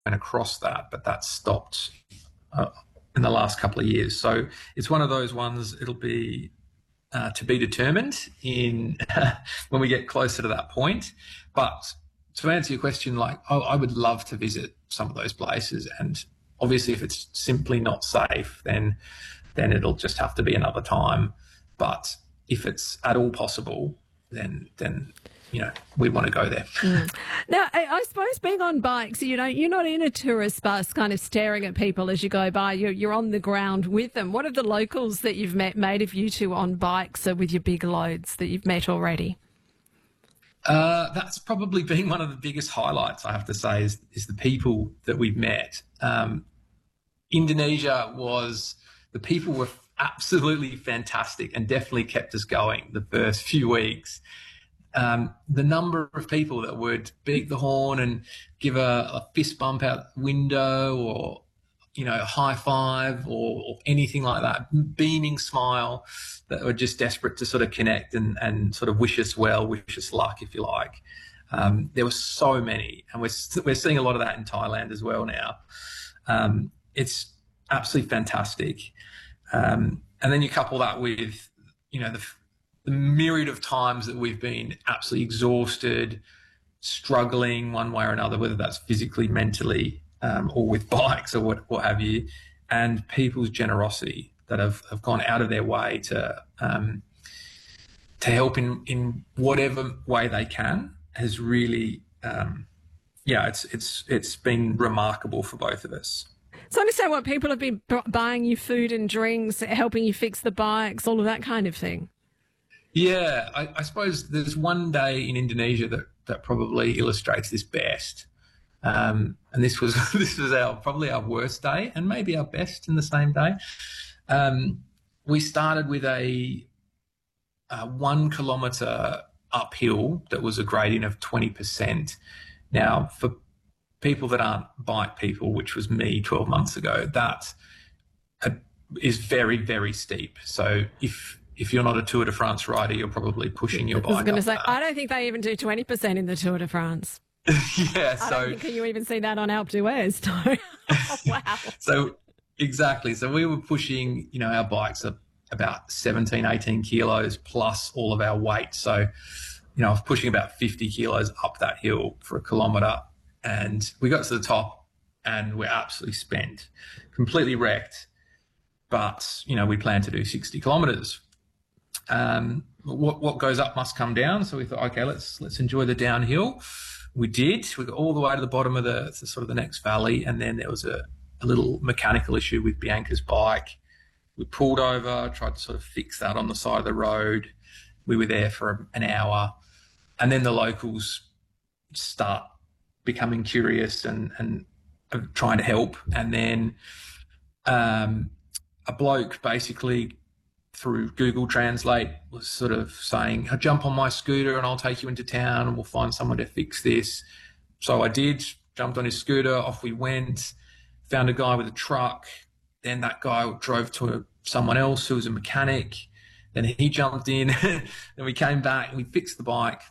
across that, but that stopped uh, in the last couple of years. So it's one of those ones. It'll be to be determined in when we get closer to that point. But to answer your question, like I would love to visit some of those places, and obviously, if it's simply not safe, then it'll just have to be another time. But if it's at all possible, then we want to go there. Now, I suppose being on bikes, you're not in a tourist bus kind of staring at people as you go by. You're on the ground with them. What are the locals that you've made of you two on bikes or with your big loads that you've met already? That's probably been one of the biggest highlights, I have to say, is the people that we've met. Indonesia the people were absolutely fantastic and definitely kept us going the first few weeks. The number of people that would beat the horn and give a fist bump out the window, or a high five, or anything like that, beaming smile, that were just desperate to sort of connect and sort of wish us well, wish us luck, if you like. There were so many, and we're seeing a lot of that in Thailand as well now. It's absolutely fantastic. And then you couple that with, the myriad of times that we've been absolutely exhausted, struggling one way or another, whether that's physically, mentally, or with bikes or what have you, and people's generosity that have gone out of their way to help in whatever way they can has really, it's been remarkable for both of us. So I understand what people have been buying you food and drinks, helping you fix the bikes, all of that kind of thing. Yeah, I suppose there's one day in Indonesia that probably illustrates this best. And this was probably our worst day, and maybe our best in the same day. We started with a 1 kilometre uphill that was a gradient of 20%. Now, for people that aren't bike people, which was me 12 months ago, that is very, very steep. So if you're not a Tour de France rider, you're probably pushing your bike. I was going to say, I don't think they even do 20% in the Tour de France. Yeah, I don't think you even see that on Alpe d'Huez. Oh, wow. So exactly. So we were pushing, our bikes are about 17, 18 kilos plus all of our weight. So, I was pushing about 50 kilos up that hill for a kilometre, and we got to the top and we're absolutely spent, completely wrecked. But, we plan to do 60 kilometres. What goes up must come down. So we thought, okay, let's enjoy the downhill. We did. We got all the way to the bottom of the sort of the next valley, and then there was a little mechanical issue with Bianca's bike. We pulled over, tried to sort of fix that on the side of the road. We were there for an hour, and then the locals start becoming curious and trying to help. And then a bloke basically, through Google Translate, was sort of saying, jump on my scooter and I'll take you into town and we'll find someone to fix this. So I did, jumped on his scooter, off we went, found a guy with a truck. Then that guy drove to someone else who was a mechanic. Then he jumped in. Then we came back and we fixed the bike.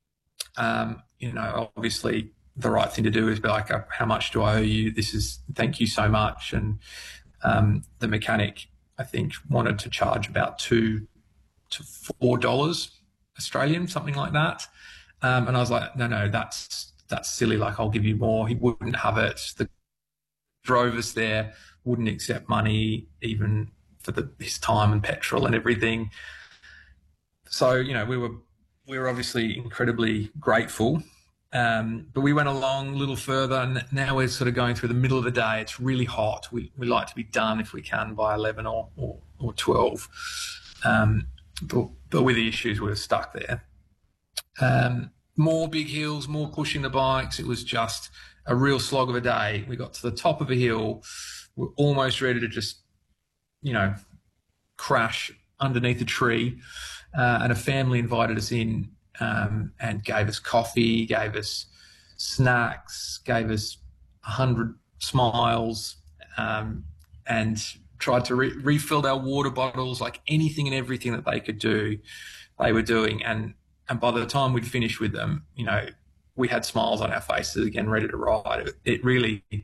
Obviously the right thing to do is be like, how much do I owe you? Thank you so much. And the mechanic, I think, wanted to charge about $2 to $4 Australian, something like that. And I was like, no, that's silly. Like, I'll give you more. He wouldn't have it. The drove us there wouldn't accept money, even for his time and petrol and everything. So, we were obviously incredibly grateful. But we went along a little further, and now we're sort of going through the middle of the day. It's really hot. We like to be done if we can by 11 or 12. But with the issues, we were stuck there. More big hills, more pushing the bikes. It was just a real slog of a day. We got to the top of a hill. We're almost ready to just, crash underneath a tree. And a family invited us in. And gave us coffee, gave us snacks, gave us 100 smiles, and tried to refill our water bottles, like anything and everything that they could do, they were doing. And by the time we'd finished with them, we had smiles on our faces again, ready to ride. It really